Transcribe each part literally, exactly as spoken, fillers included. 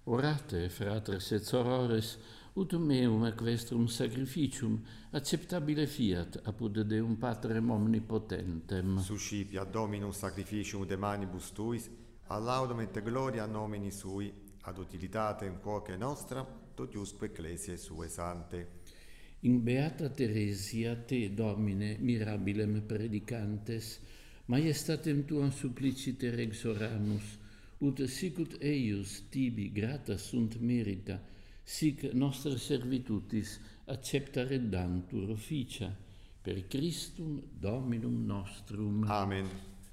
Orate, fratres et sorores, ut meum equestrum sacrificium acceptabile fiat apud Deum Patrem omnipotentem. Suscipia Dominus sacrificium de manibus tuis, a laudum et gloria nomini sui, ad utilitatem quoque nostra, tot iusque ecclesiae sue sante. In beata Theresia te, Domine, mirabilem predicantes, maiestatem tuam suppliciter exoramus, ut sicut eius tibi grata sunt merita, sic nostra servitutis accepta reddantur officia, per Christum Dominum nostrum. Amen.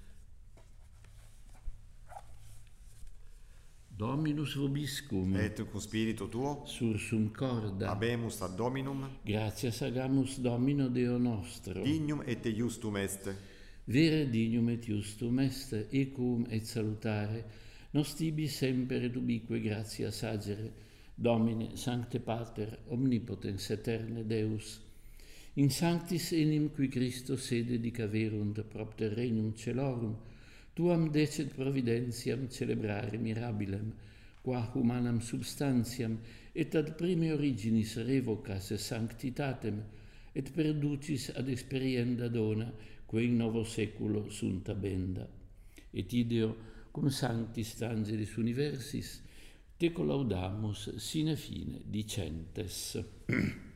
Dominus vobiscum, Et cum spiritu tuo, sursum corda, habemus ad Dominum, gratias agamus Domino Deo nostro, dignum et iustum est. vere dignum et justum est, equum et salutare, nos tibi semper et ubique gratias agere, Domine, Sancte Pater, Omnipotens Eterne Deus, in sanctis enim qui Christo sede dicaverunt propter regnum celorum, tuam decet providentiam celebrare mirabilem, qua humanam substantiam et ad prime originis revocas sanctitatem, et perducis ad experienda dona, quae in novo seculo sunt abenda. Et ideo, cum sanctis angelis universis, te collaudamus sine fine dicentes.